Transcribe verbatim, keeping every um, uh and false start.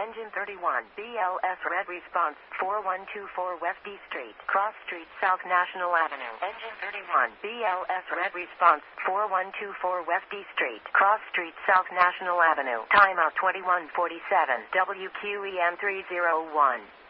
Engine thirty-one, B L S red response, four one two four West D Street, Cross Street South National Avenue. Engine thirty-one, B L S red response, four one two four West D Street, Cross Street South National Avenue. Timeout twenty-one forty-seven, W Q E M three oh one.